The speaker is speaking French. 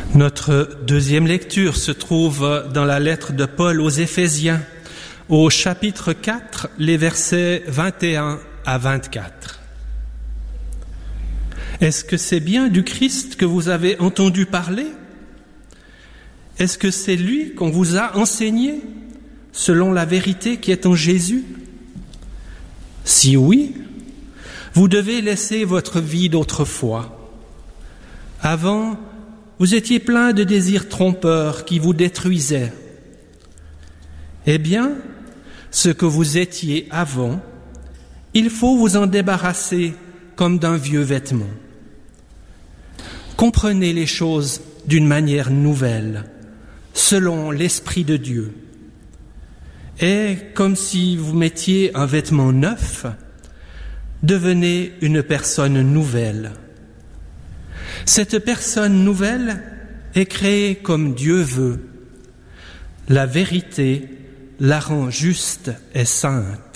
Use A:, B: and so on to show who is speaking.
A: Notre deuxième lecture se trouve dans la lettre de Paul aux Éphésiens, au chapitre 4, les versets 21 à 24. Est-ce que c'est bien du Christ que vous avez entendu parler ? Est-ce que c'est lui qu'on vous a enseigné, selon la vérité qui est en Jésus ? Si oui, vous devez laisser votre vie d'autrefois. Avant, vous étiez plein de désirs trompeurs qui vous détruisaient. Eh bien, ce que vous étiez avant, il faut vous en débarrasser comme d'un vieux vêtement. Comprenez les choses d'une manière nouvelle, selon l'Esprit de Dieu. Et comme si vous mettiez un vêtement neuf, devenez une personne nouvelle. Cette personne nouvelle est créée comme Dieu veut. La vérité la rend juste et sainte.